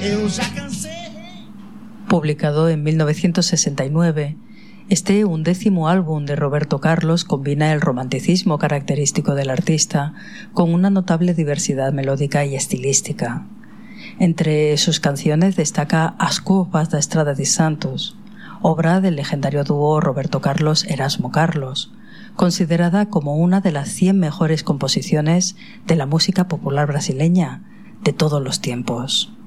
Publicado en 1969, este 11º álbum de Roberto Carlos combina el romanticismo característico del artista con una notable diversidad melódica y estilística. Entre sus canciones destaca As Curvas da Estrada de Santos, obra del legendario dúo Roberto Carlos-Erasmo Carlos, considerada como una de las 100 mejores composiciones de la música popular brasileña de todos los tiempos.